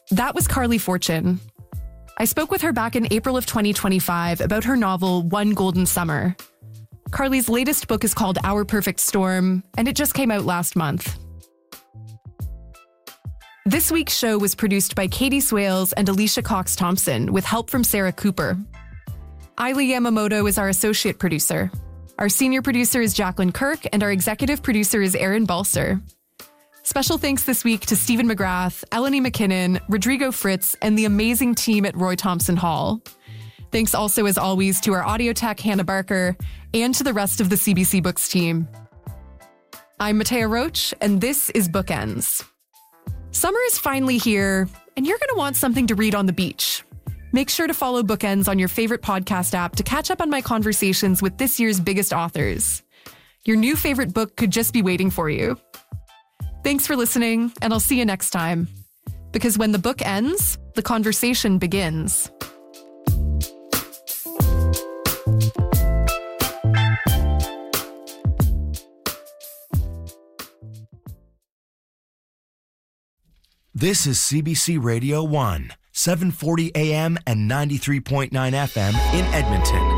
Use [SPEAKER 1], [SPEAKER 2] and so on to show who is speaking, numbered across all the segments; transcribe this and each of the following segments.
[SPEAKER 1] That was Carly Fortune. I spoke with her back in April of 2025 about her novel, One Golden Summer. Carly's latest book is called Our Perfect Storm, and it just came out last month. This week's show was produced by Katie Swales and Alicia Cox-Thompson, with help from Sarah Cooper. Ailey Yamamoto is our associate producer. Our senior producer is Jacqueline Kirk, and our executive producer is Aaron Balser. Special thanks this week to Stephen McGrath, Eleni McKinnon, Rodrigo Fritz, and the amazing team at Roy Thompson Hall. Thanks also, as always, to our audio tech, Hannah Barker, and to the rest of the CBC Books team. I'm Matea Roach, and this is Bookends. Summer is finally here, and you're going to want something to read on the beach. Make sure to follow Bookends on your favorite podcast app to catch up on my conversations with this year's biggest authors. Your new favorite book could just be waiting for you. Thanks for listening, and I'll see you next time. Because when the book ends, the conversation begins.
[SPEAKER 2] This is CBC Radio 1, 740 AM and 93.9 FM in Edmonton.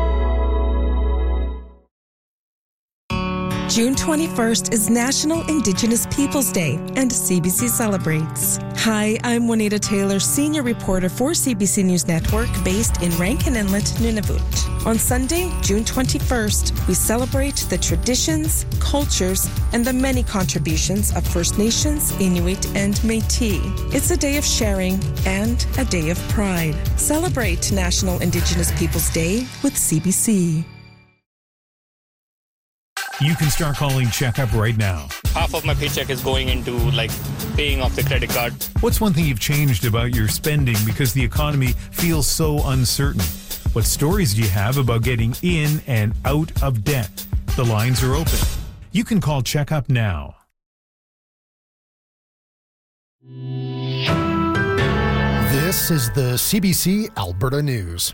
[SPEAKER 3] June 21st is National Indigenous Peoples Day, and CBC celebrates. Hi, I'm Juanita Taylor, senior reporter for CBC News Network, based in Rankin Inlet, Nunavut. On Sunday, June 21st, we celebrate the traditions, cultures, and the many contributions of First Nations, Inuit, and Métis. It's a day of sharing and a day of pride. Celebrate National Indigenous Peoples Day with CBC.
[SPEAKER 4] You can start calling Checkup right now.
[SPEAKER 5] Half of my paycheck is going into paying off the credit card.
[SPEAKER 4] What's one thing you've changed about your spending because the economy feels so uncertain? What stories do you have about getting in and out of debt? The lines are open. You can call Checkup now.
[SPEAKER 6] This is the CBC Alberta News.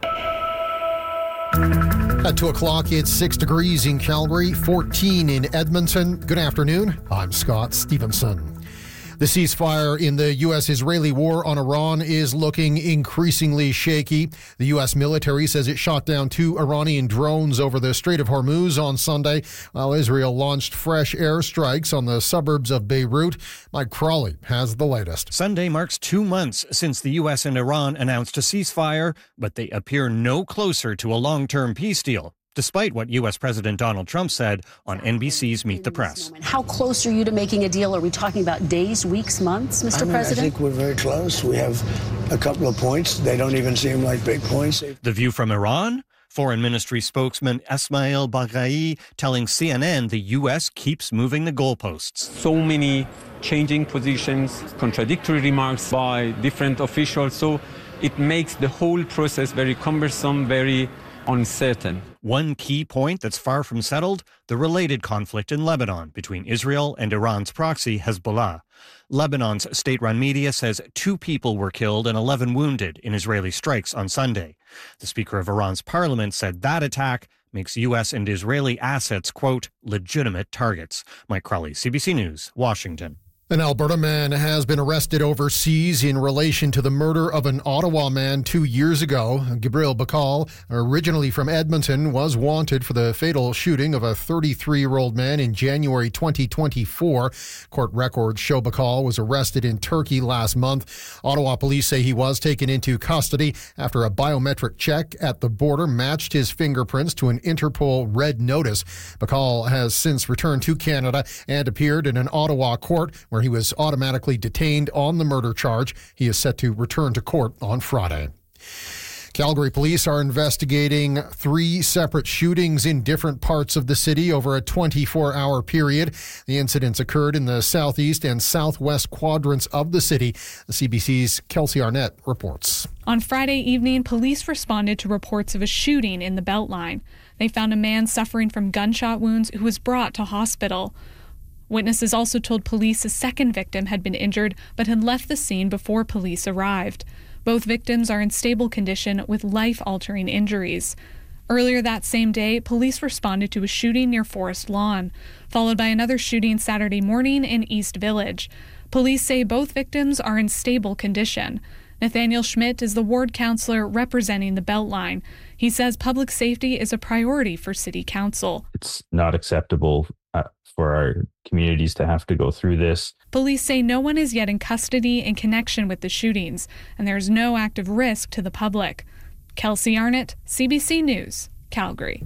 [SPEAKER 6] At 2 o'clock, it's 6 degrees in Calgary, 14 in Edmonton. Good afternoon. I'm Scott Stevenson. The ceasefire in the U.S.-Israeli war on Iran is looking increasingly shaky. The U.S. military says it shot down 2 Iranian drones over the Strait of Hormuz on Sunday, while Israel launched fresh airstrikes on the suburbs of Beirut. Mike Crawley has the latest.
[SPEAKER 7] Sunday marks 2 months since the U.S. and Iran announced a ceasefire, but they appear no closer to a long-term peace deal, despite what U.S. President Donald Trump said on NBC's Meet the Press.
[SPEAKER 8] How close are you to making a deal? Are we talking about days, weeks, months, Mr. President?
[SPEAKER 9] I think we're very close. We have a couple of points. They don't even seem like big points.
[SPEAKER 7] The View from Iran? Foreign Ministry spokesman Esmail Baghai telling CNN the U.S. keeps moving the goalposts.
[SPEAKER 10] So many changing positions, contradictory remarks by different officials, so it makes the whole process very cumbersome, very uncertain.
[SPEAKER 7] One key point that's far from settled, the related conflict in Lebanon between Israel and Iran's proxy Hezbollah. Lebanon's state-run media says 2 people were killed and 11 wounded in Israeli strikes on Sunday. The Speaker of Iran's parliament said that attack makes U.S. and Israeli assets, quote, legitimate targets. Mike Crawley, CBC News, Washington.
[SPEAKER 6] An Alberta man has been arrested overseas in relation to the murder of an Ottawa man 2 years ago. Gabriel Bacall, originally from Edmonton, was wanted for the fatal shooting of a 33-year-old man in January 2024. Court records show Bacall was arrested in Turkey last month. Ottawa police say he was taken into custody after a biometric check at the border matched his fingerprints to an Interpol red notice. Bacall has since returned to Canada and appeared in an Ottawa court where he was automatically detained on the murder charge. He is set to return to court on Friday. Calgary police are investigating 3 separate shootings in different parts of the city over a 24-hour period. The incidents occurred in the southeast and southwest quadrants of the city. The CBC's Kelsey Arnett reports.
[SPEAKER 11] On Friday evening, police responded to reports of a shooting in the Beltline. They found a man suffering from gunshot wounds who was brought to hospital. Witnesses also told police a second victim had been injured but had left the scene before police arrived. Both victims are in stable condition with life-altering injuries. Earlier that same day, police responded to a shooting near Forest Lawn, followed by another shooting Saturday morning in East Village. Police say both victims are in stable condition. Nathaniel Schmidt is the ward councillor representing the Beltline. He says public safety is a priority for City Council.
[SPEAKER 12] It's not acceptable for our communities to have to go through this.
[SPEAKER 11] Police say no one is yet in custody in connection with the shootings, and there's no active risk to the public. Kelsey Arnott, CBC News, Calgary.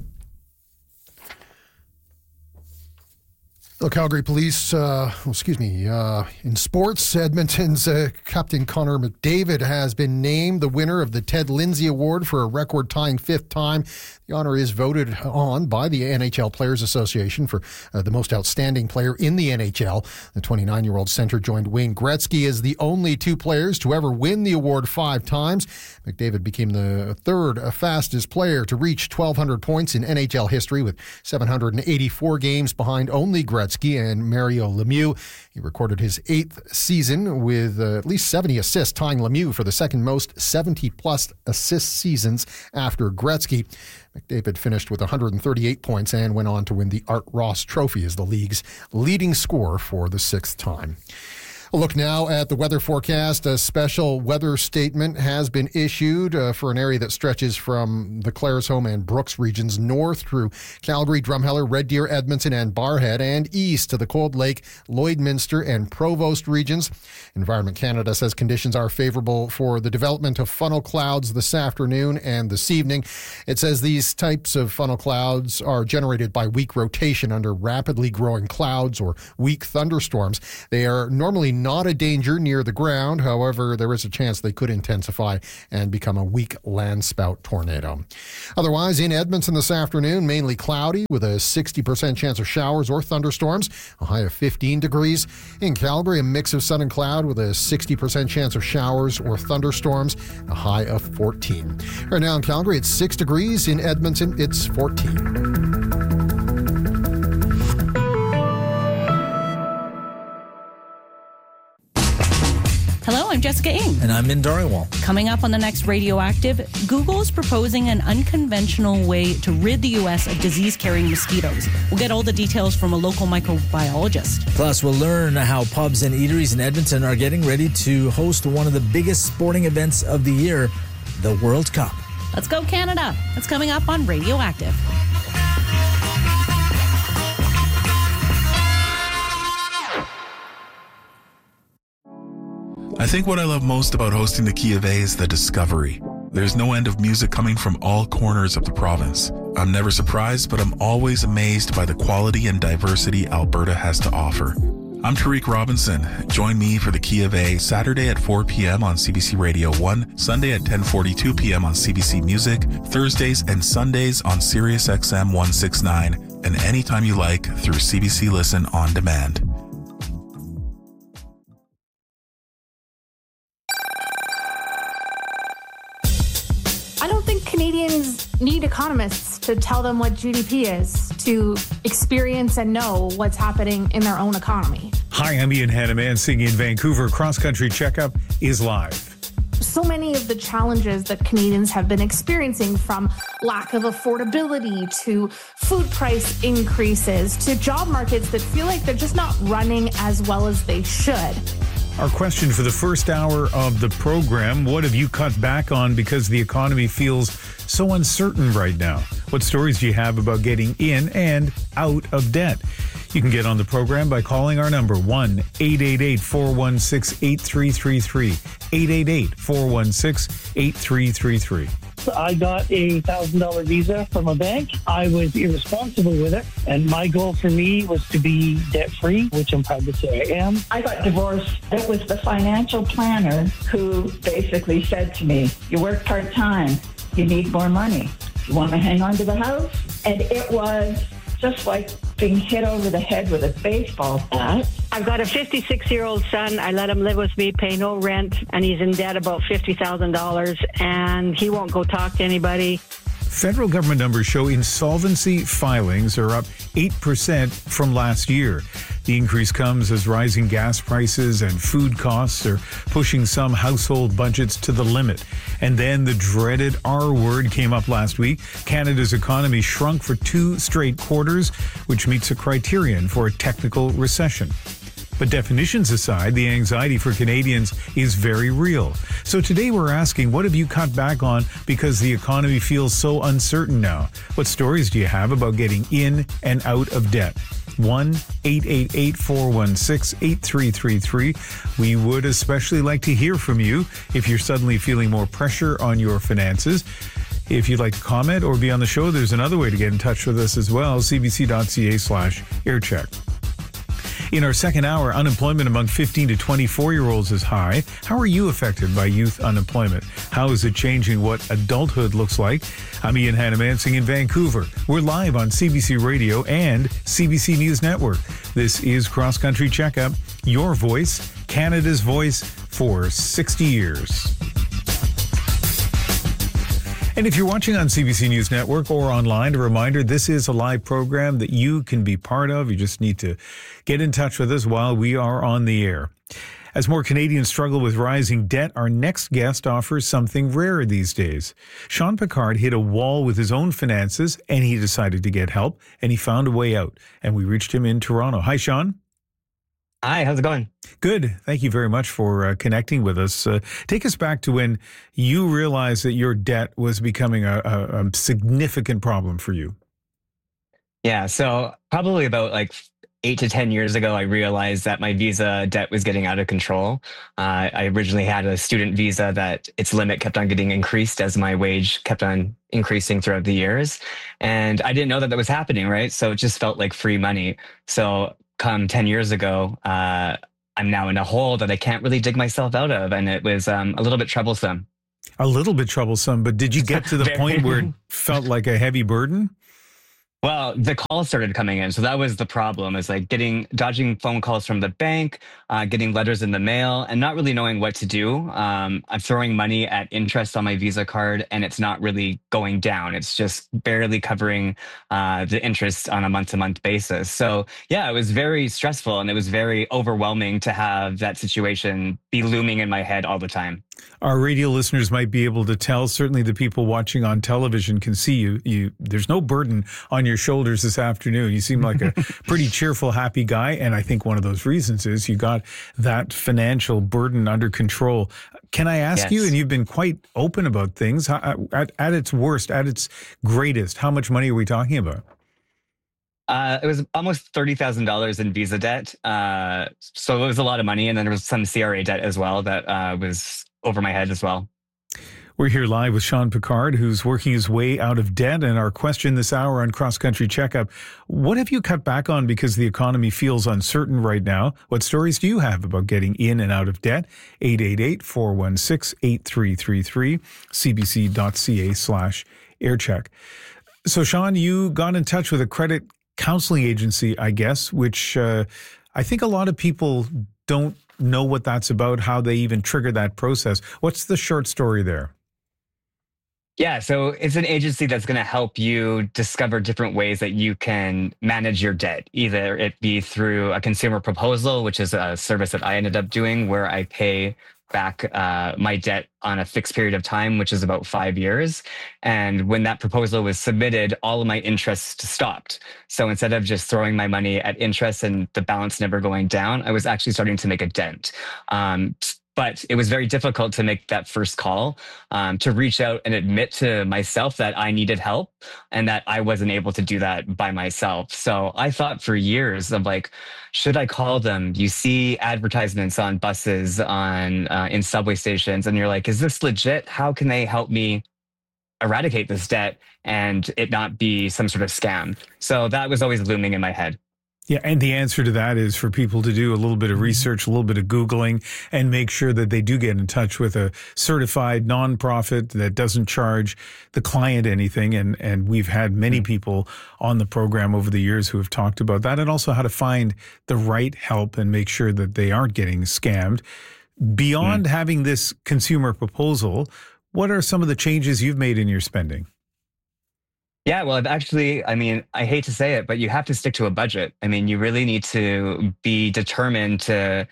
[SPEAKER 6] The Calgary Police, in sports, Edmonton's Captain Connor McDavid has been named the winner of the Ted Lindsay Award for a record-tying 5th time. The honor is voted on by the NHL Players Association for the most outstanding player in the NHL. The 29-year-old center joined Wayne Gretzky as the only 2 players to ever win the award 5 times. McDavid became the 3rd fastest player to reach 1,200 points in NHL history with 784 games behind only Gretzky and Mario Lemieux. He recorded his 8th season with at least 70 assists, tying Lemieux for the second most 70-plus assist seasons after Gretzky. McDavid finished with 138 points and went on to win the Art Ross Trophy as the league's leading scorer for the 6th time. A look now at the weather forecast. A special weather statement has been issued for an area that stretches from the Claresholm and Brooks regions north through Calgary, Drumheller, Red Deer, Edmonton, and Barrhead, and east to the Cold Lake, Lloydminster, and Provost regions. Environment Canada says conditions are favorable for the development of funnel clouds this afternoon and this evening. It says these types of funnel clouds are generated by weak rotation under rapidly growing clouds or weak thunderstorms. They are normally not a danger near the ground. However, there is a chance they could intensify and become a weak landspout tornado. Otherwise, in Edmonton this afternoon, mainly cloudy with a 60% chance of showers or thunderstorms, a high of 15 degrees. In Calgary, a mix of sun and cloud with a 60% chance of showers or thunderstorms, a high of 14. Right now in Calgary, it's 6 degrees. In Edmonton, it's 14.
[SPEAKER 13] Hello, I'm Jessica Ng.
[SPEAKER 14] And I'm Min Dhariwal.
[SPEAKER 13] Coming up on the next Radioactive, Google is proposing an unconventional way to rid the U.S. of disease-carrying mosquitoes. We'll get all the details from a local microbiologist.
[SPEAKER 14] Plus, we'll learn how pubs and eateries in Edmonton are getting ready to host one of the biggest sporting events of the year, the World Cup.
[SPEAKER 13] Let's go, Canada. That's coming up on Radioactive.
[SPEAKER 15] I think what I love most about hosting the Key of A is the discovery. There's no end of music coming from all corners of the province. I'm never surprised, but I'm always amazed by the quality and diversity Alberta has to offer. I'm Tariq Robinson. Join me for the Key of A Saturday at 4 p.m. on CBC Radio 1, Sunday at 10:42 p.m. on CBC Music, Thursdays and Sundays on Sirius XM 169, and anytime you like through CBC Listen on demand.
[SPEAKER 16] I don't think Canadians need economists to tell them what GDP is, to experience and know what's happening in their own economy.
[SPEAKER 4] Hi, I'm Ian Hannah-Mansing in Vancouver. Cross Country Checkup is live.
[SPEAKER 16] So many of the challenges that Canadians have been experiencing, from lack of affordability to food price increases to job markets that feel like they're just not running as well as they should.
[SPEAKER 4] Our question for the first hour of the program: what have you cut back on because the economy feels so uncertain right now? What stories do you have about getting in and out of debt? You can get on the program by calling our number, 1-888-416-8333, 888-416-8333.
[SPEAKER 17] I got a $1,000 visa from a bank. I was irresponsible with it, and my goal for me was to be debt-free, which I'm proud to say I am.
[SPEAKER 18] I got divorced. It was the financial planner who basically said to me, you work part-time, you need more money. You want to hang on to the house? And it was just like being hit over the head with a baseball bat.
[SPEAKER 19] I've got a 56-year-old son. I let him live with me, pay no rent, and he's in debt about $50,000, and he won't go talk to anybody.
[SPEAKER 4] Federal government numbers show insolvency filings are up 8% from last year. The increase comes as rising gas prices and food costs are pushing some household budgets to the limit. And then the dreaded R word came up last week. Canada's economy shrunk for 2 straight quarters, which meets a criterion for a technical recession. But definitions aside, the anxiety for Canadians is very real. So today we're asking, what have you cut back on because the economy feels so uncertain now? What stories do you have about getting in and out of debt? 1-888-416-8333. We would especially like to hear from you if you're suddenly feeling more pressure on your finances. If you'd like to comment or be on the show, there's another way to get in touch with us as well, cbc.ca/aircheck. In our second hour, unemployment among 15 to 24-year-olds is high. How are you affected by youth unemployment? How is it changing what adulthood looks like? I'm Ian Hannah-Mansing in Vancouver. We're live on CBC Radio and CBC News Network. This is Cross Country Checkup, your voice, Canada's voice for 60 years. And if you're watching on CBC News Network or online, a reminder, this is a live program that you can be part of. You just need to get in touch with us while we are on the air. As more Canadians struggle with rising debt, our next guest offers something rare these days. Sean Pickard hit a wall with his own finances, and he decided to get help, and he found a way out. And we reached him in Toronto. Hi, Sean.
[SPEAKER 20] Hi, how's it going?
[SPEAKER 4] Good. Thank you very much for connecting with us. Take us back to when you realized that your debt was becoming a significant problem for you.
[SPEAKER 20] Yeah, so probably about 8 to 10 years ago, I realized that my visa debt was getting out of control. I originally had a student visa that its limit kept on getting increased as my wage kept on increasing throughout the years. And I didn't know that was happening, right? So it just felt like free money. So come 10 years ago, I'm now in a hole that I can't really dig myself out of. And it was a little bit troublesome.
[SPEAKER 4] A little bit troublesome, but did you get to the point where it felt like a heavy burden?
[SPEAKER 20] Well, the calls started coming in. So that was the problem, is dodging phone calls from the bank, getting letters in the mail, and not really knowing what to do. I'm throwing money at interest on my Visa card, and it's not really going down. It's just barely covering the interest on a month-to-month basis. So yeah, it was very stressful, and it was very overwhelming to have that situation be looming in my head all the time.
[SPEAKER 4] Our radio listeners might be able to tell. Certainly the people watching on television can see you. There's no burden on your shoulders this afternoon. You seem like a pretty cheerful, happy guy. And I think one of those reasons is you got that financial burden under control. Can I ask you, and you've been quite open about things, at its worst, at its greatest, how much money are we talking about?
[SPEAKER 20] It was almost $30,000 in Visa debt. So it was a lot of money. And then there was some CRA debt as well that was over my head as well.
[SPEAKER 4] We're here live with Sean Pickard, who's working his way out of debt. And our question this hour on Cross Country Checkup, what have you cut back on because the economy feels uncertain right now? What stories do you have about getting in and out of debt? 888-416-8333, cbc.ca/aircheck. So, Sean, you got in touch with a credit counseling agency, I guess, which I think a lot of people don't know what that's about, how they even trigger that process. What's the short story there?
[SPEAKER 20] Yeah, so it's an agency that's going to help you discover different ways that you can manage your debt. Either it be through a consumer proposal, which is a service that I ended up doing where I pay back my debt on a fixed period of time, which is about 5 years. And when that proposal was submitted, all of my interest stopped. So instead of just throwing my money at interest and the balance never going down, I was actually starting to make a dent. But it was very difficult to make that first call, to reach out and admit to myself that I needed help and that I wasn't able to do that by myself. So I thought for years of should I call them? You see advertisements on buses, in subway stations, and you're like, is this legit? How can they help me eradicate this debt and it not be some sort of scam? So that was always looming in my head.
[SPEAKER 4] Yeah, and the answer to that is for people to do a little bit of research, a little bit of Googling, and make sure that they do get in touch with a certified nonprofit that doesn't charge the client anything. And we've had many people on the program over the years who have talked about that, and also how to find the right help and make sure that they aren't getting scammed. Beyond having this consumer proposal, what are some of the changes you've made in your spending?
[SPEAKER 20] Yeah, well, I hate to say it, but you have to stick to a budget. You really need to be determined to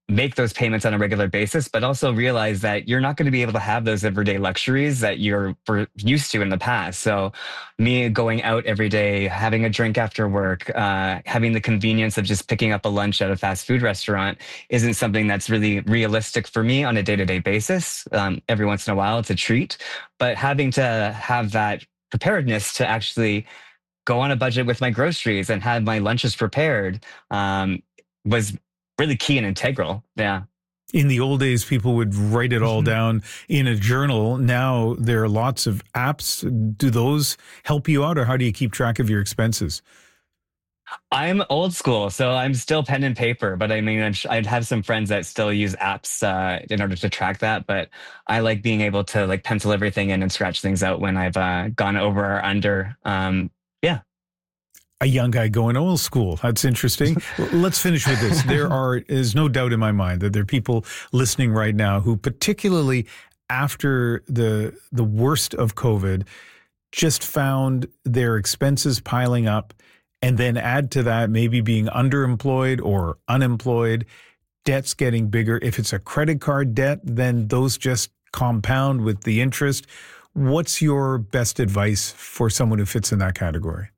[SPEAKER 20] make those payments on a regular basis, but also realize that you're not going to be able to have those everyday luxuries that you're used to in the past. So me going out every day, having a drink after work, having the convenience of just picking up a lunch at a fast food restaurant isn't something that's really realistic for me on a day-to-day basis. Every once in a while, it's a treat, but having to have that preparedness to actually go on a budget with my groceries and have my lunches prepared was really key and integral. Yeah.
[SPEAKER 4] In the old days, people would write it all down in a journal. Now there are lots of apps. Do those help you out, or how do you keep track of your expenses?
[SPEAKER 20] I'm old school, so I'm still pen and paper, but I mean, I'd have some friends that still use apps in order to track that, but I like being able to like pencil everything in and scratch things out when I've gone over or under. Yeah.
[SPEAKER 4] A young guy going old school. That's interesting. Let's finish with this. There's no doubt in my mind that there are people listening right now who, particularly after the worst of COVID, just found their expenses piling up, and then add to that maybe being underemployed or unemployed, debts getting bigger. If it's a credit card debt, then those just compound with the interest. What's your best advice for someone who fits in that category?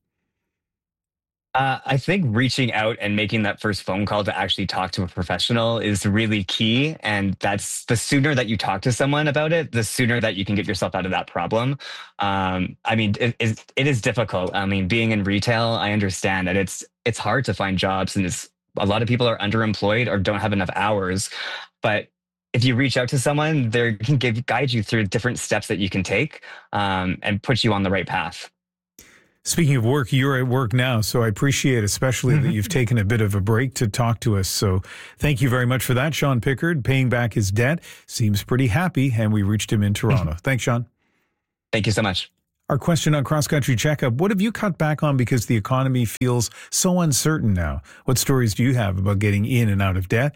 [SPEAKER 20] I think reaching out and making that first phone call to actually talk to a professional is really key. And that's the sooner that you talk to someone about it, the sooner that you can get yourself out of that problem. I mean, it is difficult. I mean, being in retail, I understand that it's hard to find jobs, and a lot of people are underemployed or don't have enough hours. But if you reach out to someone, they can guide you through different steps that you can take and put you on the right path.
[SPEAKER 4] Speaking of work, you're at work now, so I appreciate especially that you've taken a bit of a break to talk to us. So thank you very much for that. Sean Pickard, paying back his debt, seems pretty happy, and we reached him in Toronto. Thanks, Sean.
[SPEAKER 20] Thank you so much.
[SPEAKER 4] Our question on Cross Country Checkup: what have you cut back on because the economy feels so uncertain now? What stories do you have about getting in and out of debt?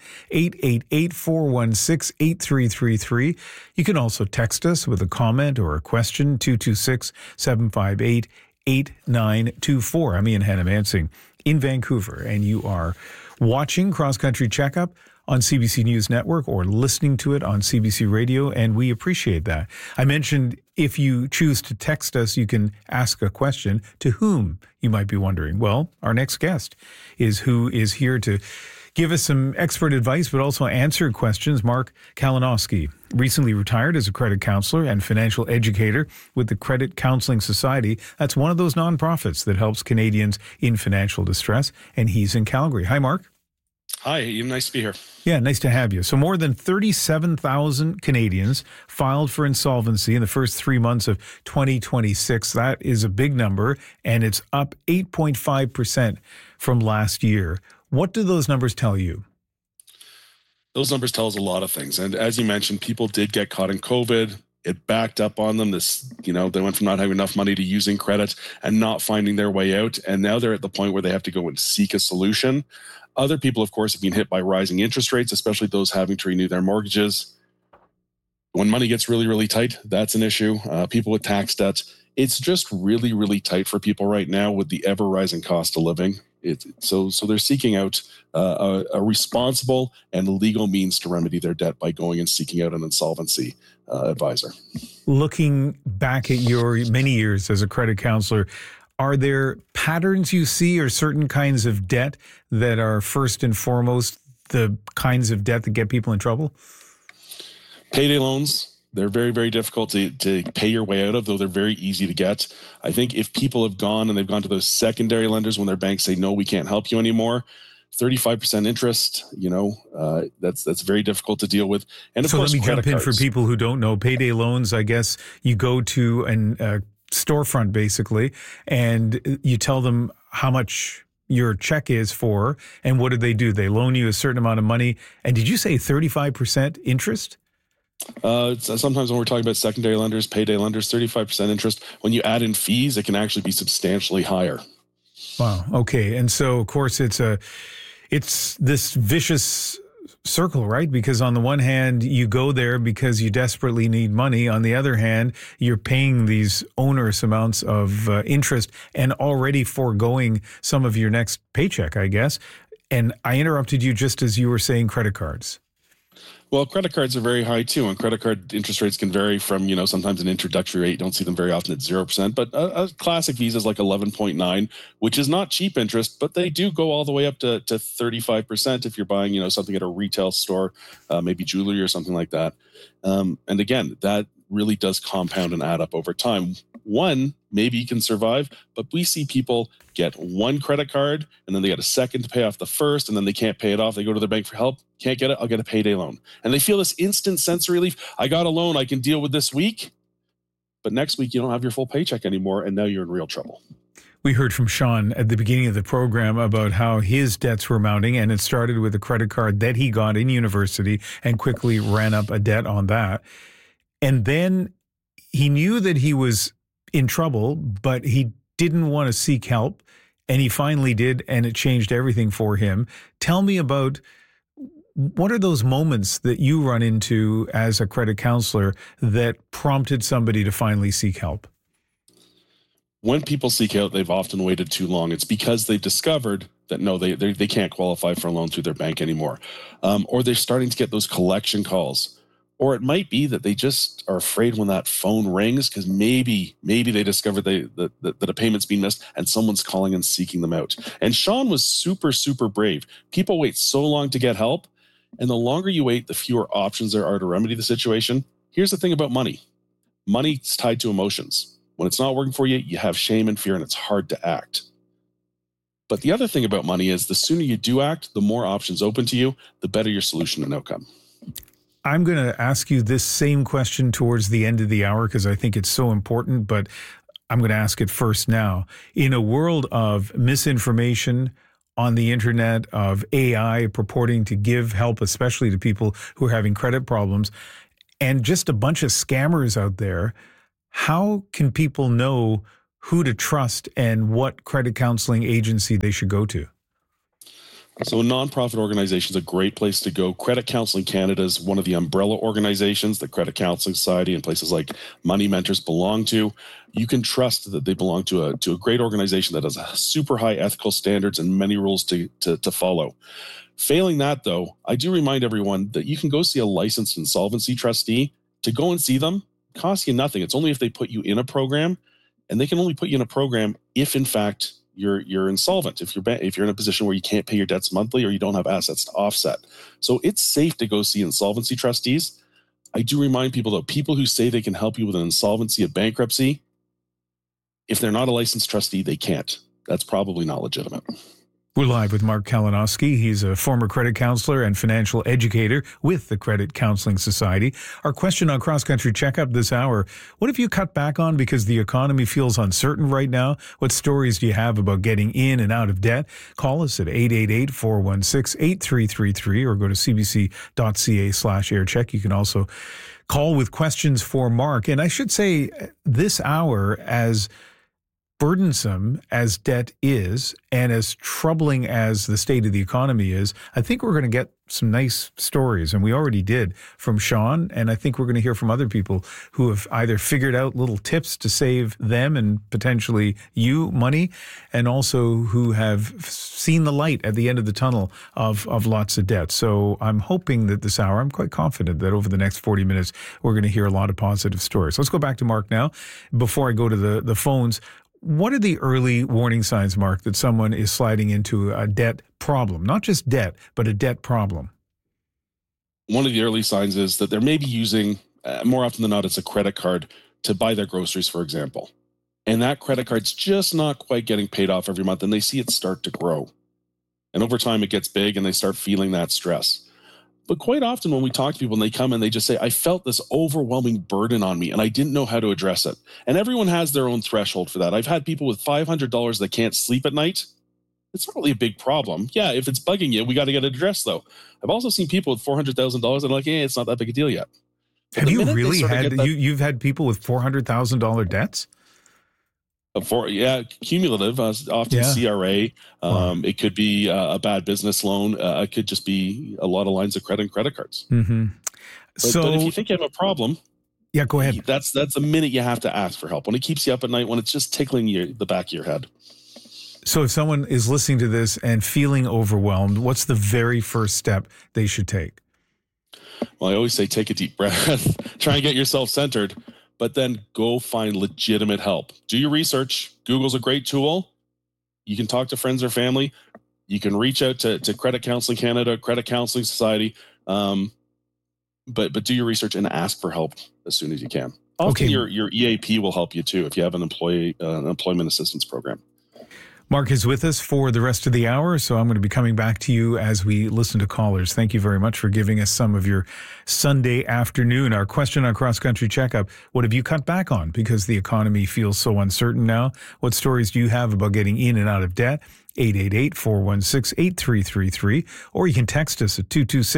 [SPEAKER 4] 888-416-8333. You can also text us with a comment or a question, 226-758-8924. I'm Ian Hannah-Mansing in Vancouver, and you are watching Cross Country Checkup on CBC News Network or listening to it on CBC Radio, and we appreciate that. I mentioned if you choose to text us, you can ask a question. To whom, you might be wondering? Well, our next guest is who is here to give us some expert advice, but also answer questions. Mark Kalinowski, recently retired as a credit counselor and financial educator with the Credit Counseling Society. That's one of those nonprofits that helps Canadians in financial distress, and he's in Calgary. Hi, Mark.
[SPEAKER 21] Hi, Ian. Nice to be here.
[SPEAKER 4] Yeah, nice to have you. So more than 37,000 Canadians filed for insolvency in the first 3 months of 2026. That is a big number, and it's up 8.5% from last year. What do those numbers tell you?
[SPEAKER 21] Those numbers tell us a lot of things. And as you mentioned, people did get caught in COVID. It backed up on them. They went from not having enough money to using credit and not finding their way out. And now they're at the point where they have to go and seek a solution. Other people, of course, have been hit by rising interest rates, especially those having to renew their mortgages. When money gets really, really tight, that's an issue. People with tax debt. It's just really, really tight for people right now with the ever rising cost of living. So they're seeking out a responsible and legal means to remedy their debt by going and seeking out an insolvency advisor. Looking back at your many years as a credit counselor, are there patterns you see or certain kinds of debt that are first and foremost the kinds of debt that get people in trouble? Payday loans. They're very, very difficult to pay your way out of, though they're very easy to get. I think if people have gone and they've gone to those secondary lenders when their banks say, no, we can't help you anymore, 35% interest, that's very difficult to deal with. And of course, let me jump in for people who don't know. Payday loans, I guess you go to a storefront basically, and you tell them how much your check is for, and what do? They loan you a certain amount of money. And did you say 35% interest? Sometimes when we're talking about secondary lenders, payday lenders, 35% interest. When you add in fees, it can actually be substantially higher. Wow. Okay. And so, of course, it's this vicious circle, right? Because on the one hand, you go there because you desperately need money. On the other hand, you're paying these onerous amounts of interest and already foregoing some of your next paycheck, I guess.
[SPEAKER 4] And I interrupted you just as you were saying credit cards.
[SPEAKER 21] Well, credit cards are very high too, and credit card interest rates can vary from, sometimes an introductory rate. You don't see them very often at 0%, but a classic Visa is like 11.9, which is not cheap interest, but they do go all the way up to 35% if you're buying, something at a retail store, maybe jewelry or something like that. And again, that really does compound and add up over time. One, maybe you can survive, but we see people get one credit card and then they get a second to pay off the first, and then they can't pay it off. They go to their bank for help. Can't get it. I'll get a payday loan. And they feel this instant sense of relief. I got a loan I can deal with this week, but next week you don't have your full paycheck anymore, and now you're in real trouble.
[SPEAKER 4] We heard from Sean at the beginning of the program about how his debts were mounting, and it started with a credit card that he got in university and quickly ran up a debt on that. And then he knew that he was in trouble, but he didn't want to seek help, and he finally did, and it changed everything for him. Tell me about, what are those moments that you run into as a credit counselor that prompted somebody to finally seek help?
[SPEAKER 21] When people seek out, they've often waited too long. It's because they've discovered that no, they can't qualify for a loan through their bank anymore, or they're starting to get those collection calls. Or it might be that they just are afraid when that phone rings because maybe they discovered that a payment's been missed and someone's calling and seeking them out. And Sean was super, super brave. People wait so long to get help, and the longer you wait, the fewer options there are to remedy the situation. Here's the thing about money. Money's tied to emotions. When it's not working for you, you have shame and fear, and it's hard to act. But the other thing about money is the sooner you do act, the more options open to you, the better your solution and outcome.
[SPEAKER 4] I'm going to ask you this same question towards the end of the hour because I think it's so important, but I'm going to ask it first now. In a world of misinformation on the internet, of AI purporting to give help, especially to people who are having credit problems, and just a bunch of scammers out there, how can people know who to trust and what credit counseling agency they should go to?
[SPEAKER 21] So a nonprofit organization is a great place to go. Credit Counseling Canada is one of the umbrella organizations that Credit Counseling Society and places like Money Mentors belong to. You can trust that they belong to a great organization that has super high ethical standards and many rules to follow. Failing that, though, I do remind everyone that you can go see a licensed insolvency trustee. To go and see them costs you nothing. It's only if they put you in a program, and they can only put you in a program if, in fact, you're insolvent, if you're in a position where you can't pay your debts monthly or you don't have assets to offset. So it's safe to go see insolvency trustees. I do remind people, though, people who say they can help you with an insolvency of bankruptcy, if they're not a licensed trustee, they can't. That's probably not legitimate.
[SPEAKER 4] We're live with Mark Kalinowski. He's a former credit counselor and financial educator with the Credit Counseling Society. Our question on Cross Country Checkup this hour: what have you cut back on because the economy feels uncertain right now? What stories do you have about getting in and out of debt? Call us at 888-416-8333 or go to cbc.ca/aircheck. You can also call with questions for Mark. And I should say, this hour, as burdensome as debt is and as troubling as the state of the economy is, I think we're going to get some nice stories, and we already did from Sean, and I think we're going to hear from other people who have either figured out little tips to save them and potentially you money, and also who have seen the light at the end of the tunnel of lots of debt. So I'm hoping that this hour, I'm quite confident that over the next 40 minutes, we're going to hear a lot of positive stories. Let's go back to Mark now. Before I go to the phones, what are the early warning signs, Mark, that someone is sliding into a debt problem? Not just debt, but a debt problem.
[SPEAKER 21] One of the early signs is that they're maybe using, more often than not, it's a credit card to buy their groceries, for example. And that credit card's just not quite getting paid off every month, and they see it start to grow. And over time, it gets big, and they start feeling that stress. But quite often when we talk to people and they come and they just say, I felt this overwhelming burden on me and I didn't know how to address it. And everyone has their own threshold for that. I've had people with $500 that can't sleep at night. It's not really a big problem. Yeah, if it's bugging you, we got to get it addressed, though. I've also seen people with $400,000 and like, hey, it's not that big a deal yet.
[SPEAKER 4] Have you really had, you've had people with $400,000 debts?
[SPEAKER 21] Cumulative, often CRA. It could be a bad business loan. It could just be a lot of lines of credit and credit cards.
[SPEAKER 4] Mm-hmm.
[SPEAKER 21] But if you think you have a problem,
[SPEAKER 4] go ahead.
[SPEAKER 21] That's the minute you have to ask for help. When it keeps you up at night, when it's just tickling the back of your head.
[SPEAKER 4] So if someone is listening to this and feeling overwhelmed, what's the very first step they should take?
[SPEAKER 21] Well, I always say take a deep breath, try and get yourself centered, but then go find legitimate help. Do your research. Google's a great tool. You can talk to friends or family. You can reach out to Credit Counseling Canada, Credit Counseling Society, but do your research and ask for help as soon as you can. Often your EAP will help you too if you have an employment assistance program.
[SPEAKER 4] Mark is with us for the rest of the hour, so I'm going to be coming back to you as we listen to callers. Thank you very much for giving us some of your Sunday afternoon. Our question on Cross Country Checkup, what have you cut back on because the economy feels so uncertain now? What stories do you have about getting in and out of debt? 888-416-8333, or you can text us at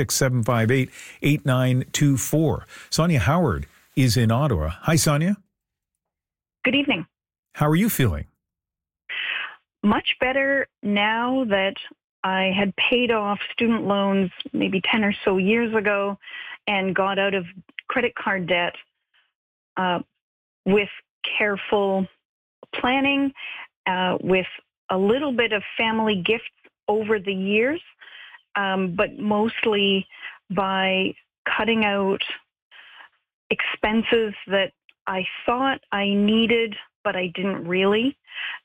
[SPEAKER 4] 226-758-8924. Sonia Howard is in Ottawa. Hi, Sonia.
[SPEAKER 1] Good evening.
[SPEAKER 4] How are you feeling?
[SPEAKER 1] Much better now that I had paid off student loans maybe 10 or so years ago and got out of credit card debt with careful planning, with a little bit of family gifts over the years, but mostly by cutting out expenses that I thought I needed, but I didn't really.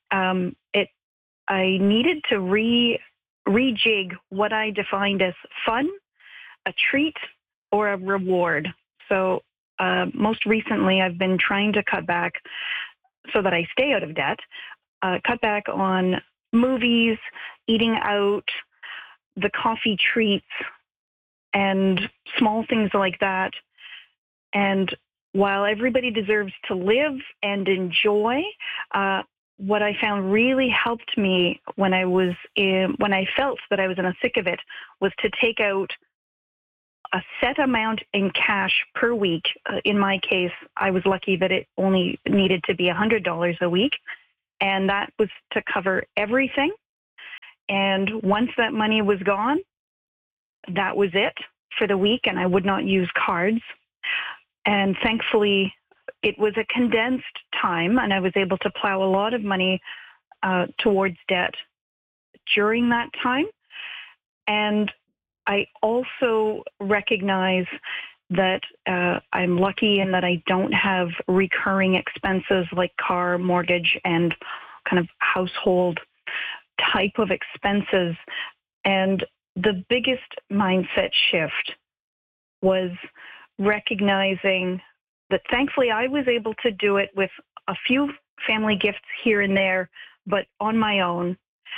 [SPEAKER 1] I needed to rejig what I defined as fun, a treat, or a reward. So most recently, I've been trying to cut back so that I stay out of debt, cut back on movies, eating out, the coffee treats, and small things like that. And while everybody deserves to live and enjoy, what I found really helped me when I felt that I was in the thick of it was to take out a set amount in cash per week. In my case, I was lucky that it only needed to be $100 a week, and that was to cover everything. And once that money was gone, that was it for the week, and I would not use cards. And thankfully, it was a condensed time, and I was able to plow a lot of money towards debt during that time. And I also recognize that I'm lucky in that I don't have recurring expenses like car, mortgage, and kind of household type of expenses. And the biggest mindset shift was recognizing that thankfully I was able to do it with a few family gifts here and there, but on my own,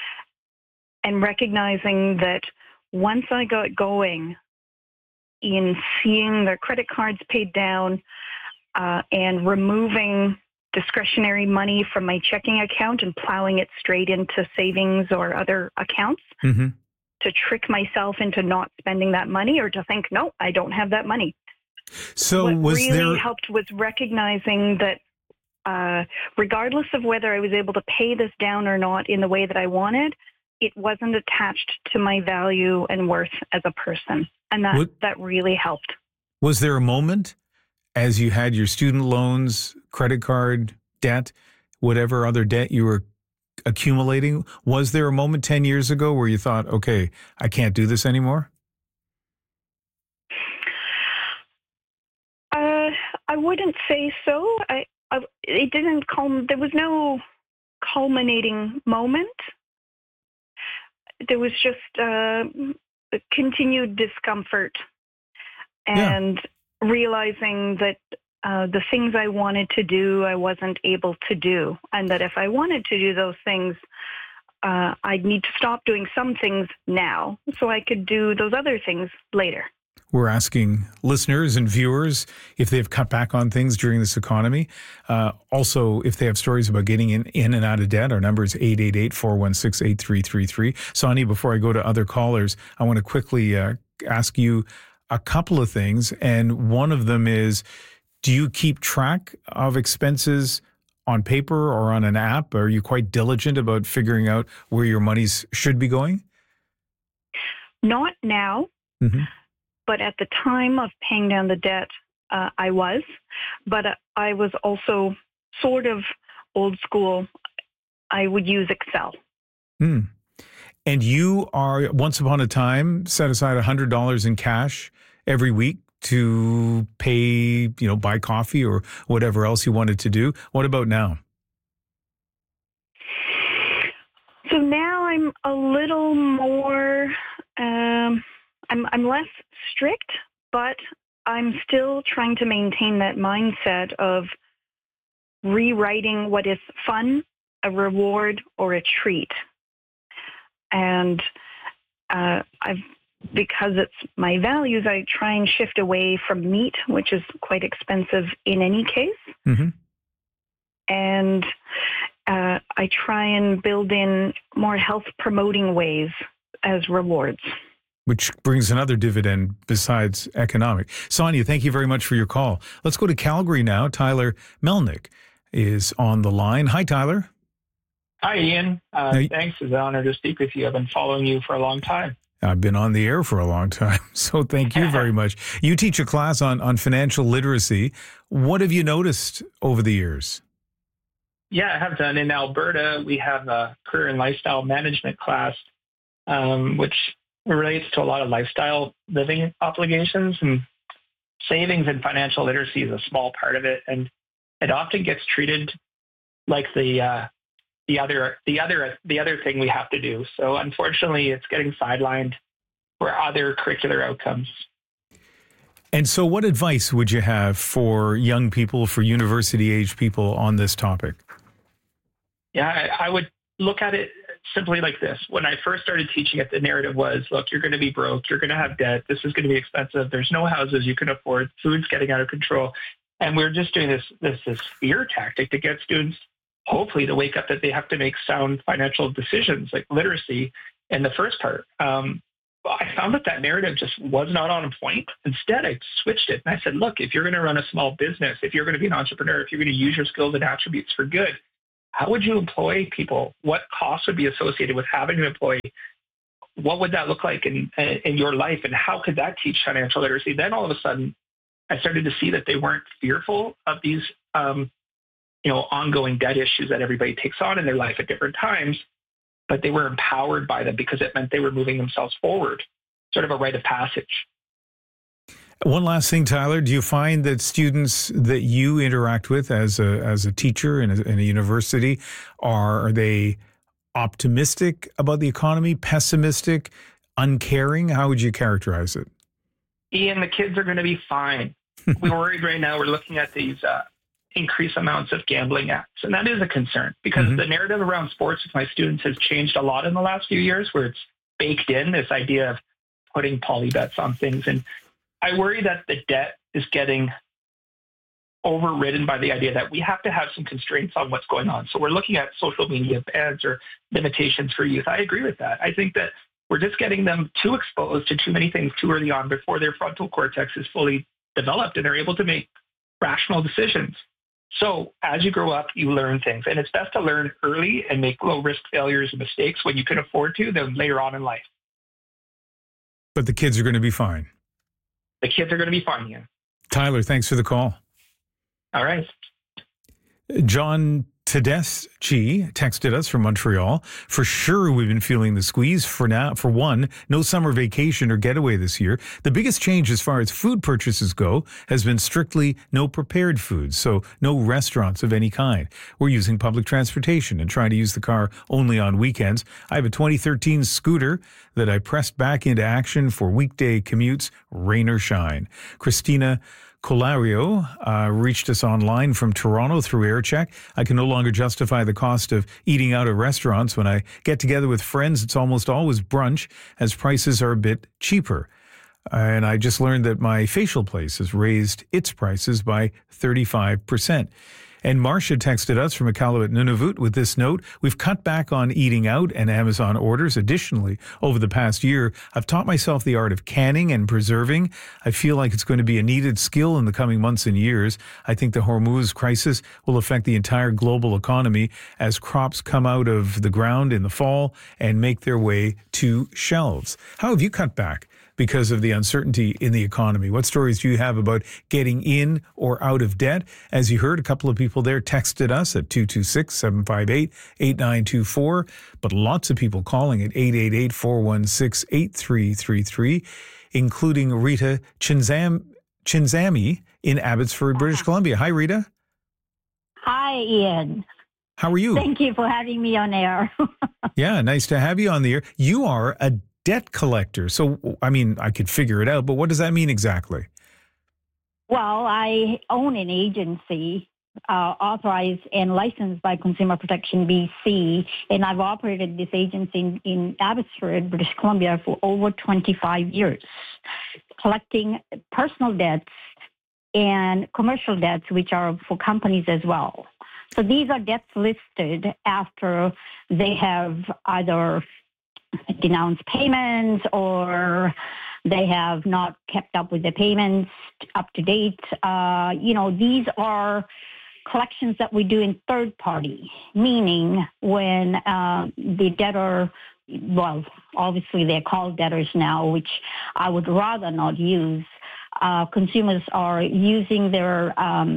[SPEAKER 1] and recognizing that once I got going in seeing their credit cards paid down and removing discretionary money from my checking account and plowing it straight into savings or other accounts to trick myself into not spending that money or to think, no, I don't have that money.
[SPEAKER 4] So
[SPEAKER 1] what really helped was recognizing that regardless of whether I was able to pay this down or not in the way that I wanted, it wasn't attached to my value and worth as a person. And that really helped.
[SPEAKER 4] Was there a moment as you had your student loans, credit card debt, whatever other debt you were accumulating, was there a moment 10 years ago where you thought, okay, I can't do this anymore?
[SPEAKER 1] I wouldn't say so. It didn't there was no culminating moment. There was just continued discomfort and realizing that the things I wanted to do, I wasn't able to do. And that if I wanted to do those things, I'd need to stop doing some things now so I could do those other things later.
[SPEAKER 4] We're asking listeners and viewers if they've cut back on things during this economy. Also, if they have stories about getting in and out of debt, our number is 888-416-8333. Sonia, before I go to other callers, I want to quickly ask you a couple of things. And one of them is, do you keep track of expenses on paper or on an app? Are you quite diligent about figuring out where your monies should be going?
[SPEAKER 1] Not now. But at the time of paying down the debt, I was. But I was also sort of old school. I would use Excel.
[SPEAKER 4] And you are, once upon a time, set aside $100 in cash every week to pay, buy coffee or whatever else you wanted to do. What about now?
[SPEAKER 1] So now I'm a little more, I'm less strict, but I'm still trying to maintain that mindset of rewriting what is fun, a reward, or a treat. And because it's my values, I try and shift away from meat, which is quite expensive in any case. Mm-hmm. And I try and build in more health-promoting ways as rewards.
[SPEAKER 4] Which brings another dividend besides economic. Sonia, thank you very much for your call. Let's go to Calgary now. Tyler Melnick is on the line. Hi, Tyler.
[SPEAKER 2] Hi, Ian. Thanks. It's an honor to speak with you. I've been following you for a long time.
[SPEAKER 4] I've been on the air for a long time, so thank you very much. You teach a class on financial literacy. What have you noticed over the years?
[SPEAKER 2] Yeah, I have done. In Alberta, we have a career and lifestyle management class, which relates to a lot of lifestyle living obligations, and savings and financial literacy is a small part of it. And it often gets treated like the other thing we have to do. So unfortunately, it's getting sidelined for other curricular outcomes.
[SPEAKER 4] And so what advice would you have for young people, for university-age people on this topic?
[SPEAKER 2] Yeah, I would look at it simply like this. When I first started teaching it, the narrative was, look, you're going to be broke. You're going to have debt. This is going to be expensive. There's no houses you can afford. Food's getting out of control. And we're just doing this fear tactic to get students hopefully to wake up that they have to make sound financial decisions, like literacy in the first part. I found that narrative just was not on point. Instead, I switched it. And I said, look, if you're going to run a small business, if you're going to be an entrepreneur, if you're going to use your skills and attributes for good, how would you employ people? What costs would be associated with having an employee? What would that look like in your life? And how could that teach financial literacy? Then all of a sudden, I started to see that they weren't fearful of these ongoing debt issues that everybody takes on in their life at different times, but they were empowered by them because it meant they were moving themselves forward, sort of a rite of passage.
[SPEAKER 4] One last thing, Tyler, do you find that students that you interact with as a teacher in a university, are they optimistic about the economy, pessimistic, uncaring? How would you characterize it?
[SPEAKER 2] Ian, the kids are going to be fine. We're worried right now. We're looking at these increased amounts of gambling acts. And that is a concern because the narrative around sports with my students has changed a lot in the last few years, where it's baked in this idea of putting poly bets on things. And I worry that the debt is getting overridden by the idea that we have to have some constraints on what's going on. So we're looking at social media bans or limitations for youth. I agree with that. I think that we're just getting them too exposed to too many things too early on before their frontal cortex is fully developed and they're able to make rational decisions. So as you grow up, you learn things. And it's best to learn early and make low-risk failures and mistakes when you can afford to than later on in life.
[SPEAKER 4] But the kids are going to be fine.
[SPEAKER 2] The kids are going to be fine, yeah. Tyler,
[SPEAKER 4] thanks for the call.
[SPEAKER 2] All right.
[SPEAKER 4] John Tedeschi texted us from Montreal. For sure, we've been feeling the squeeze. For one, no summer vacation or getaway this year. The biggest change as far as food purchases go has been strictly no prepared foods, so no restaurants of any kind. We're using public transportation and trying to use the car only on weekends. I have a 2013 scooter that I pressed back into action for weekday commutes, rain or shine. Christina Colario reached us online from Toronto through AirCheck. I can no longer justify the cost of eating out at restaurants. When I get together with friends, it's almost always brunch, as prices are a bit cheaper. And I just learned that my facial place has raised its prices by 35%. And Marcia texted us from Iqaluit Nunavut with this note: we've cut back on eating out and Amazon orders. Additionally, over the past year, I've taught myself the art of canning and preserving. I feel like it's going to be a needed skill in the coming months and years. I think the Hormuz crisis will affect the entire global economy as crops come out of the ground in the fall and make their way to shelves. How have you cut back? because of the uncertainty in the economy. What stories do you have about getting in or out of debt? As you heard, a couple of people there texted us at 226-758-8924, but lots of people calling at 888-416-8333, including Rita Chinzami in Abbotsford, British Columbia. Hi, Rita.
[SPEAKER 3] Hi, Ian.
[SPEAKER 4] How are you?
[SPEAKER 3] Thank you for having me on air.
[SPEAKER 4] Yeah, nice to have you on the air. You are a debt collector. So, I mean, I could figure it out, but what does that mean exactly?
[SPEAKER 3] Well, I own an agency authorized and licensed by Consumer Protection BC, and I've operated this agency in Abbotsford, British Columbia for over 25 years, collecting personal debts and commercial debts, which are for companies as well. So these are debts listed after they have either denounced payments or they have not kept up with the payments up to date. These are collections that we do in third party, meaning when the debtor, well, obviously they're called debtors now, which I would rather not use. Consumers are using their,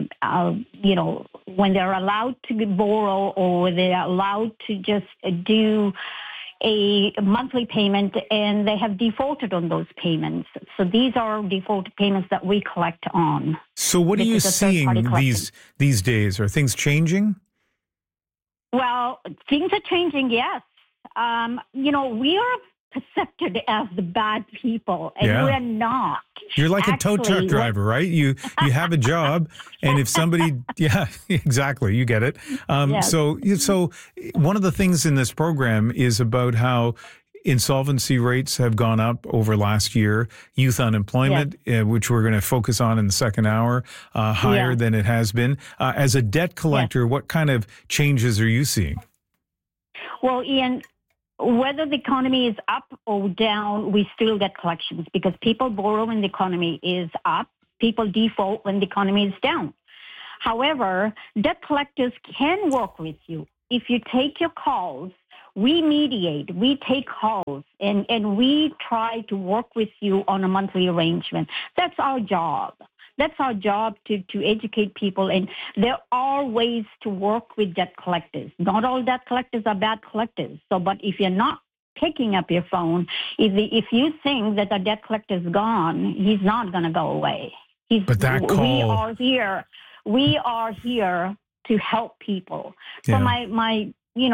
[SPEAKER 3] when they're allowed to borrow or they're allowed to just do a monthly payment and they have defaulted on those payments. So these are defaulted payments that we collect on.
[SPEAKER 4] So what are you seeing these days? Are things changing?
[SPEAKER 3] Well, things are changing, yes. We are accepted as the bad people, and we're not.
[SPEAKER 4] You're like a tow truck driver, right? You have a job, and if somebody, yeah, exactly, you get it.
[SPEAKER 3] Yes.
[SPEAKER 4] So one of the things in this program is about how insolvency rates have gone up over last year. Youth unemployment, which we're going to focus on in the second hour, higher than it has been. As a debt collector, what kind of changes are you seeing?
[SPEAKER 3] Well, Ian, whether the economy is up or down, we still get collections because people borrow when the economy is up. People default when the economy is down. However, debt collectors can work with you. If you take your calls, we mediate, we take calls, and we try to work with you on a monthly arrangement. That's our job. That's our job to educate people. And there are ways to work with debt collectors. Not all debt collectors are bad collectors. So, but if you're not picking up your phone, if you think that the debt collector's gone, he's not going to go away.
[SPEAKER 4] But that call...
[SPEAKER 3] We are here to help people.
[SPEAKER 4] Yeah.
[SPEAKER 3] So my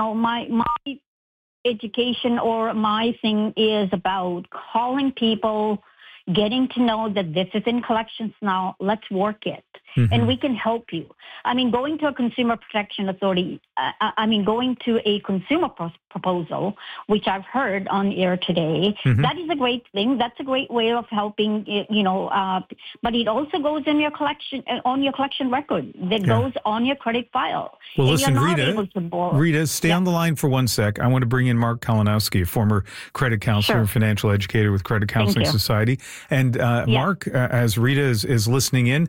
[SPEAKER 3] education or my thing is about calling people, getting to know that this is in collections now, let's work it. Mm-hmm. And we can help you. I mean, going to a Consumer Protection Authority, going to a consumer proposal, which I've heard on air today, that is a great thing. That's a great way of helping, but it also goes in your collection, on your collection record. That goes on your credit file.
[SPEAKER 4] Well, listen, Rita, stay on the line for 1 sec. I want to bring in Mark Kalinowski, a former credit counselor and financial educator with Credit Counseling Society. And Mark, as Rita is listening in,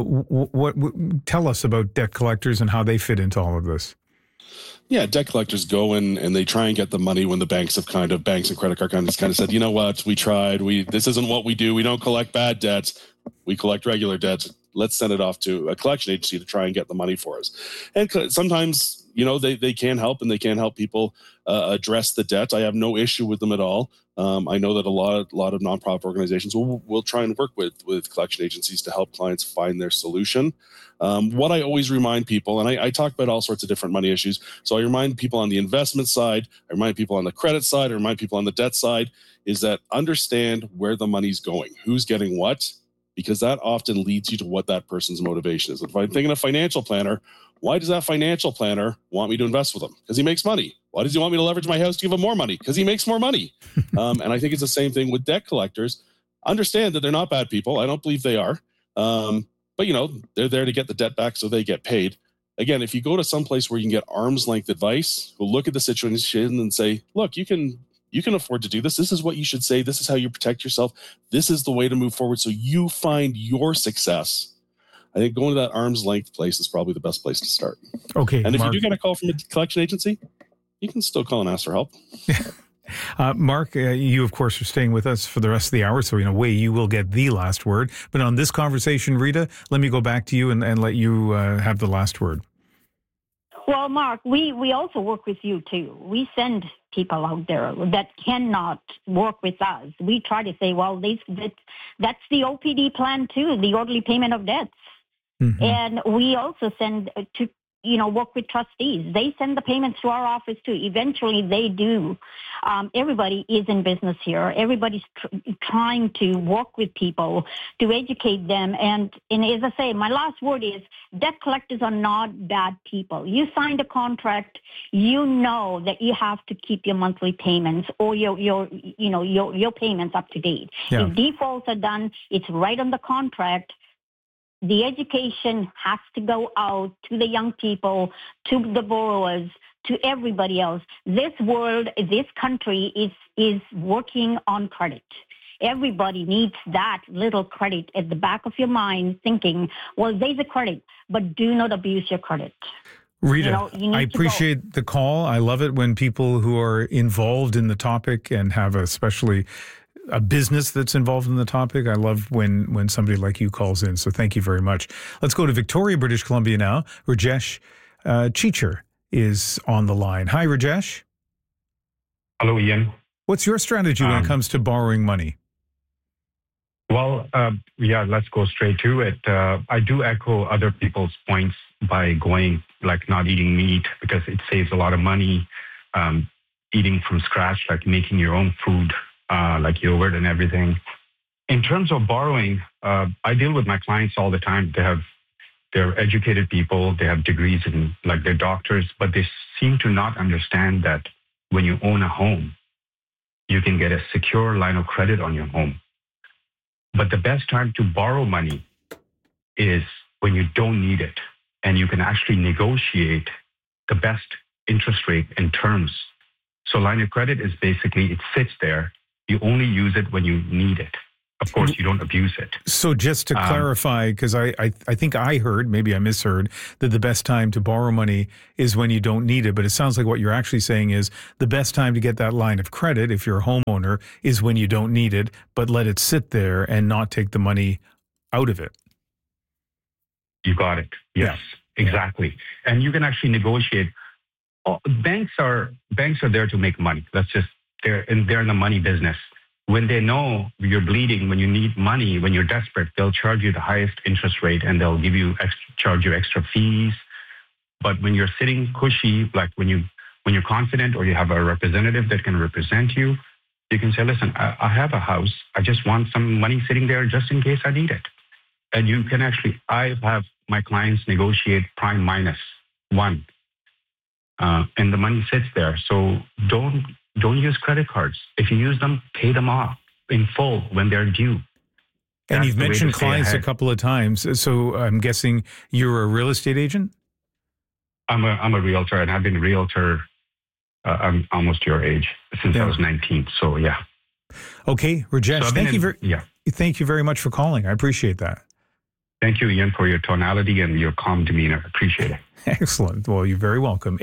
[SPEAKER 4] tell us about debt collectors and how they fit into all of this.
[SPEAKER 21] Yeah, debt collectors go in and they try and get the money when the banks and credit card companies kind of said, you know what, we tried. This isn't what we do. We don't collect bad debts. We collect regular debts. Let's send it off to a collection agency to try and get the money for us. And sometimes, they can help and they can help people address the debt. I have no issue with them at all. I know that a lot of nonprofit organizations will try and work with collection agencies to help clients find their solution. What I always remind people, and I talk about all sorts of different money issues, so I remind people on the investment side, I remind people on the credit side, I remind people on the debt side, is that understand where the money's going, who's getting what, because that often leads you to what that person's motivation is. If I'm thinking a financial planner, why does that financial planner want me to invest with him? Because he makes money. Why does he want me to leverage my house to give him more money? Because he makes more money. And I think it's the same thing with debt collectors. Understand that they're not bad people. I don't believe they are. But, they're there to get the debt back so they get paid. Again, if you go to some place where you can get arm's length advice, go look at the situation and say, look, you can afford to do this. This is what you should say. This is how you protect yourself. This is the way to move forward so you find your success. I think going to that arm's length place is probably the best place to start.
[SPEAKER 4] Okay.
[SPEAKER 21] And if you do get a call from a collection agency, you can still call and ask for help.
[SPEAKER 4] Mark, you, of course, are staying with us for the rest of the hour, so in a way you will get the last word. But on this conversation, Rita, let me go back to you and let you have the last word.
[SPEAKER 3] Well, Mark, we also work with you, too. We send people out there that cannot work with us. We try to say, well, that's the OPD plan, too, the orderly payment of debts. Mm-hmm. And we also send to work with trustees. They send the payments to our office too. Eventually they do. Everybody is in business here. Everybody's trying to work with people to educate them. And as I say, my last word is debt collectors are not bad people. You signed a contract. You know that you have to keep your monthly payments or your payments up to date. Yeah. If defaults are done, it's right on the contract. The education has to go out to the young people, to the borrowers, to everybody else. This world, this country is working on credit. Everybody needs that little credit at the back of your mind, thinking, well, there's a credit, but do not abuse your credit.
[SPEAKER 4] Rita, I appreciate the call. I love it when people who are involved in the topic and have especially a business that's involved in the topic. I love when somebody like you calls in. So thank you very much. Let's go to Victoria, British Columbia now. Rajesh Cheecher is on the line. Hi, Rajesh.
[SPEAKER 5] Hello, Ian.
[SPEAKER 4] What's your strategy when it comes to borrowing money?
[SPEAKER 5] Well, let's go straight to it. I do echo other people's points by going like not eating meat because it saves a lot of money. Eating from scratch, like making your own food, like yogurt and everything. In terms of borrowing, I deal with my clients all the time. They're educated people. They have degrees in, like, they're doctors, but they seem to not understand that when you own a home, you can get a secure line of credit on your home. But the best time to borrow money is when you don't need it, and you can actually negotiate the best interest rate and terms. So line of credit is basically, it sits there. You only use it when you need it. Of course, you don't abuse it.
[SPEAKER 4] So just to clarify, because I think I heard, maybe I misheard, that the best time to borrow money is when you don't need it. But it sounds like what you're actually saying is the best time to get that line of credit, if you're a homeowner, is when you don't need it, but let it sit there and not take the money out of it.
[SPEAKER 5] You got it. Yes, exactly. And you can actually negotiate. Banks are there to make money. They're in the money business. When they know you're bleeding, when you need money, when you're desperate, they'll charge you the highest interest rate and they'll charge you extra fees. But when you're sitting cushy, like when you're confident or you have a representative that can represent you, you can say, listen, I have a house. I just want some money sitting there just in case I need it. And you can actually, I have my clients negotiate prime -1. And the money sits there. So don't use credit cards. If you use them, pay them off in full when they're due.
[SPEAKER 4] And you've mentioned clients a couple of times. So I'm guessing you're a real estate agent?
[SPEAKER 5] I'm a realtor, and I've been a realtor. I'm almost your age since I was 19. So yeah.
[SPEAKER 4] Okay, Rajesh, thank you very much for calling. I appreciate that.
[SPEAKER 5] Thank you, Ian, for your tonality and your calm demeanor. Appreciate it.
[SPEAKER 4] Excellent. Well, you're very welcome.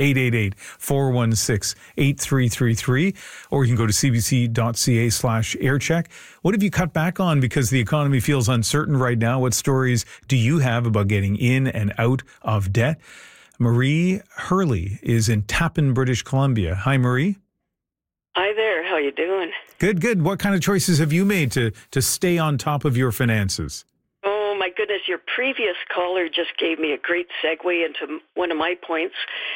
[SPEAKER 4] 888-416-8333, or you can go to cbc.ca/aircheck. What have you cut back on because the economy feels uncertain right now? What stories do you have about getting in and out of debt? Marie Hurley is in Tappan, British Columbia. Hi, Marie.
[SPEAKER 22] Hi there. How you doing?
[SPEAKER 4] Good. What kind of choices have you made to stay on top of your finances?
[SPEAKER 22] Oh, my goodness. Your previous caller just gave me a great segue into one of my points.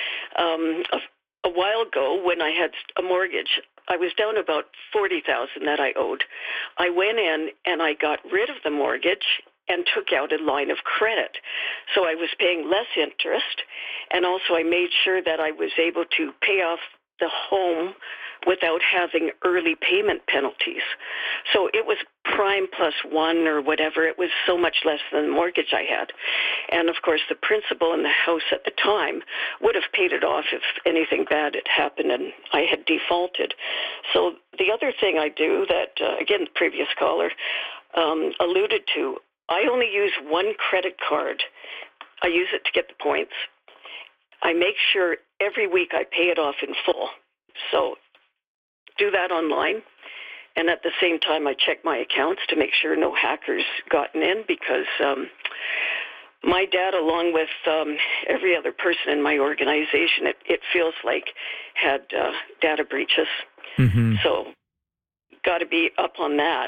[SPEAKER 22] A while ago, when I had a mortgage, I was down about $40,000 that I owed. I went in and I got rid of the mortgage and took out a line of credit. So I was paying less interest, and also I made sure that I was able to pay off the home without having early payment penalties. So it was prime +1 or whatever. It was so much less than the mortgage I had. And of course, the principal in the house at the time would have paid it off if anything bad had happened and I had defaulted. So the other thing I do that, again, the previous caller alluded to, I only use one credit card. I use it to get the points. I make sure every week I pay it off in full. So do that online. And at the same time, I check my accounts to make sure no hackers gotten in, because my dad, along with every other person in my organization, it feels like had data breaches.
[SPEAKER 4] Mm-hmm.
[SPEAKER 22] So got to be up on that.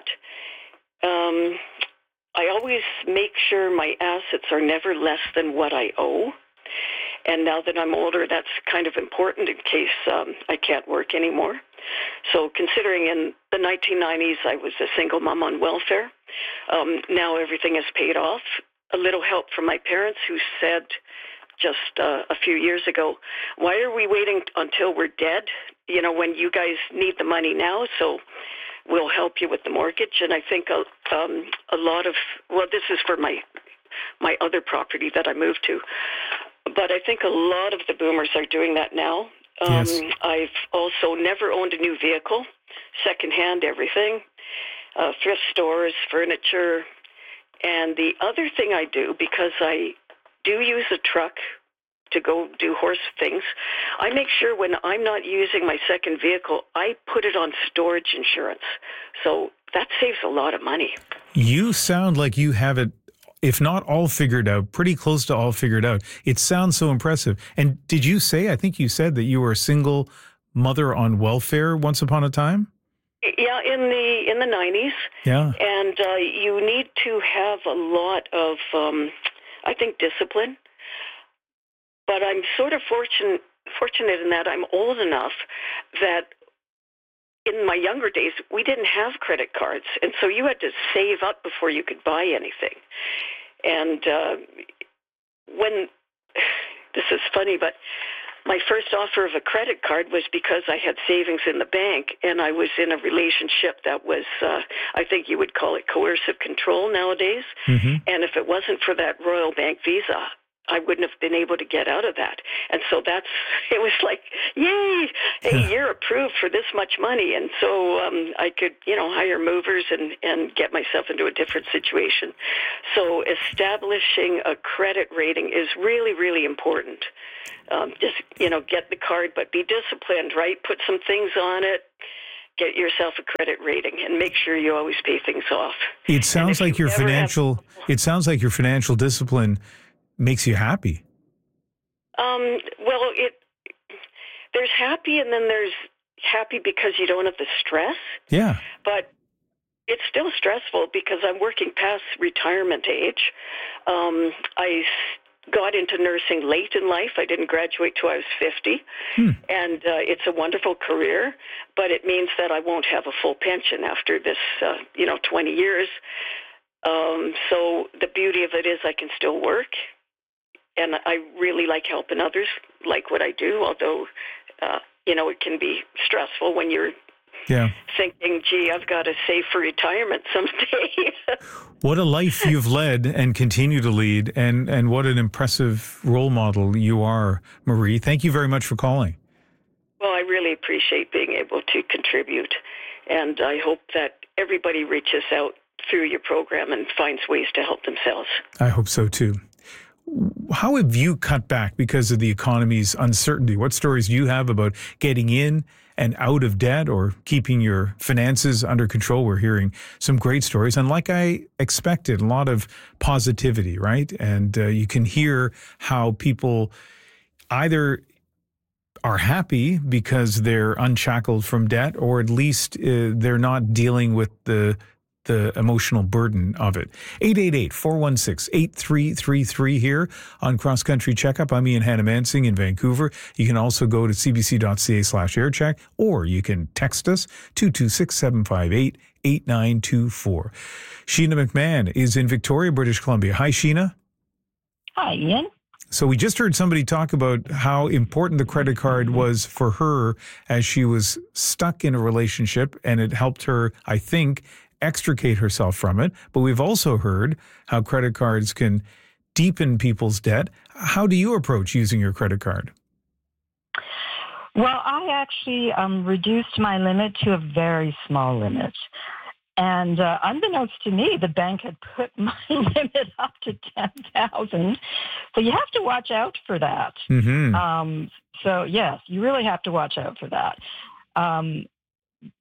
[SPEAKER 22] I always make sure my assets are never less than what I owe. And now that I'm older, that's kind of important in case I can't work anymore. So considering in the 1990s I was a single mom on welfare, now everything is paid off. A little help from my parents, who said just a few years ago, why are we waiting until we're dead, when you guys need the money now? So we'll help you with the mortgage. And I think a lot of, this is for my other property that I moved to, but I think a lot of the boomers are doing that now.
[SPEAKER 4] Yes.
[SPEAKER 22] I've also never owned a new vehicle, secondhand everything, thrift stores, furniture. And the other thing I do, because I do use a truck to go do horse things, I make sure when I'm not using my second vehicle, I put it on storage insurance. So that saves a lot of money.
[SPEAKER 4] You sound like you have it, if not all figured out, pretty close to all figured out. It sounds so impressive. And did you say, I think you said that you were a single mother on welfare once upon a time?
[SPEAKER 22] Yeah, in the 90s.
[SPEAKER 4] Yeah.
[SPEAKER 22] And you need to have a lot of, I think, discipline. But I'm sort of fortunate in that I'm old enough that in my younger days, we didn't have credit cards. And so you had to save up before you could buy anything. And this is funny, but my first offer of a credit card was because I had savings in the bank, and I was in a relationship that was, I think you would call it coercive control nowadays.
[SPEAKER 4] Mm-hmm.
[SPEAKER 22] And if it wasn't for that Royal Bank Visa, I wouldn't have been able to get out of that. And so it was like, yay, hey, you're approved for this much money. And so I could, hire movers and get myself into a different situation. So establishing a credit rating is really, really important. Just, get the card, but be disciplined, right? Put some things on it. Get yourself a credit rating and make sure you always pay things off.
[SPEAKER 4] It sounds like your financial discipline makes you happy.
[SPEAKER 22] There's happy, and then there's happy because you don't have the stress.
[SPEAKER 4] Yeah.
[SPEAKER 22] But it's still stressful because I'm working past retirement age. I got into nursing late in life. I didn't graduate till I was 50. And it's a wonderful career, but it means that I won't have a full pension after this, 20 years. So the beauty of it is I can still work. And I really like helping others, like what I do, although, it can be stressful when you're thinking, gee, I've got to save for retirement someday.
[SPEAKER 4] What a life you've led and continue to lead, and what an impressive role model you are, Marie. Thank you very much for calling.
[SPEAKER 22] Well, I really appreciate being able to contribute, and I hope that everybody reaches out through your program and finds ways to help themselves.
[SPEAKER 4] I hope so, too. How have you cut back because of the economy's uncertainty? What stories do you have about getting in and out of debt or keeping your finances under control? We're hearing some great stories. And like I expected, a lot of positivity, right? And you can hear how people either are happy because they're unshackled from debt, or at least they're not dealing with the emotional burden of it. 888-416-8333 here on Cross Country Checkup. I'm Ian Hannah-Mansing in Vancouver. You can also go to cbc.ca/aircheck, or you can text us 226-758-8924. Sheena McMahon is in Victoria, British Columbia. Hi, Sheena.
[SPEAKER 8] Hi, Ian.
[SPEAKER 4] So we just heard somebody talk about how important the credit card was for her as she was stuck in a relationship, and it helped her, I think, extricate herself from it. But we've also heard how credit cards can deepen people's debt. How do you approach using your credit card?
[SPEAKER 8] Well, I actually reduced my limit to a very small limit. And unbeknownst to me, the bank had put my limit up to $10,000. So you have to watch out for that.
[SPEAKER 4] Mm-hmm.
[SPEAKER 8] So yes, you really have to watch out for that.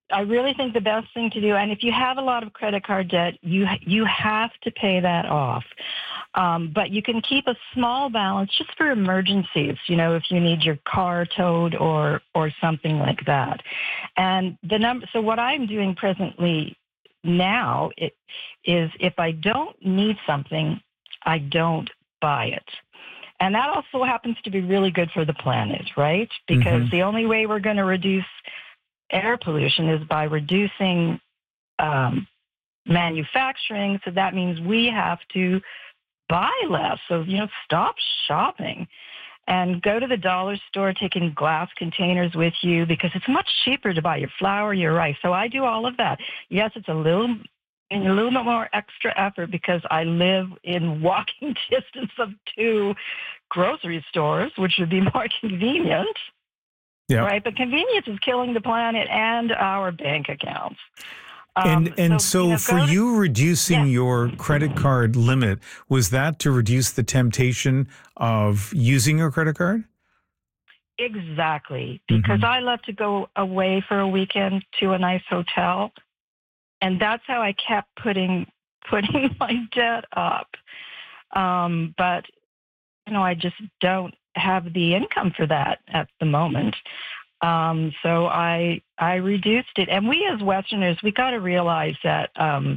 [SPEAKER 8] I really think the best thing to do, and if you have a lot of credit card debt, you have to pay that off. But you can keep a small balance just for emergencies, if you need your car towed or something like that. And so what I'm doing presently now is if I don't need something, I don't buy it. And that also happens to be really good for the planet, right? Because the only way we're going to reduce air pollution is by reducing manufacturing. So that means we have to buy less. So, stop shopping and go to the dollar store taking glass containers with you because it's much cheaper to buy your flour, your rice. So I do all of that. Yes, it's a little bit more extra effort because I live in walking distance of 2 grocery stores, which would be more convenient. Yeah. Right. But convenience is killing the planet and our bank accounts.
[SPEAKER 4] So for you reducing your credit card limit, was that to reduce the temptation of using your credit card?
[SPEAKER 8] Exactly. Because I love to go away for a weekend to a nice hotel. And that's how I kept putting my debt up. But, I just don't have the income for that at the moment. So I reduced it. And we as Westerners, we got to realize that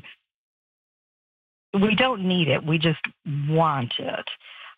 [SPEAKER 8] we don't need it. We just want it.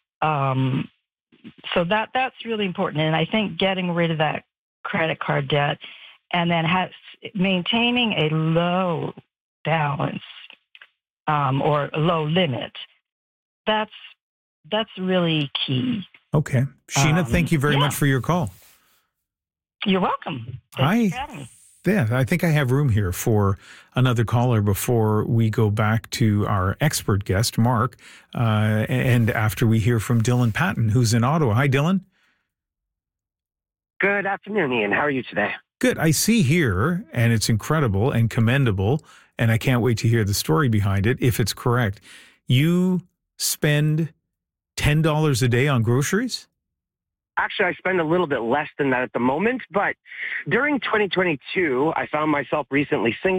[SPEAKER 8] So that's really important. And I think getting rid of that credit card debt and then maintaining a low balance or a low limit, that's really key.
[SPEAKER 4] Okay. Sheena, thank you very much for your call.
[SPEAKER 8] You're welcome. Thanks for having me.
[SPEAKER 4] Yeah, I think I have room here for another caller before we go back to our expert guest, Mark, and after we hear from Dylan Patton, who's in Ottawa. Hi, Dylan.
[SPEAKER 9] Good afternoon, Ian. How are you today?
[SPEAKER 4] Good. I see here, and it's incredible and commendable, and I can't wait to hear the story behind it, if it's correct. You spend $10 a day on groceries?
[SPEAKER 9] Actually, I spend a little bit less than that at the moment, but during 2022, I found myself recently single.